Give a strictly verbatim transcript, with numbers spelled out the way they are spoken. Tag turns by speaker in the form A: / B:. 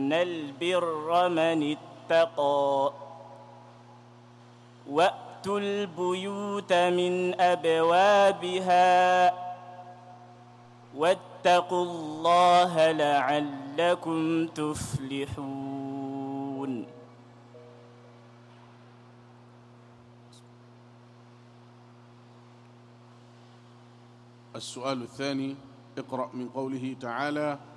A: إن البر من اتقى وأتوا البيوت من أبوابها واتقوا الله لعلكم تفلحون.
B: السؤال الثاني: اقرأ من قوله تعالى: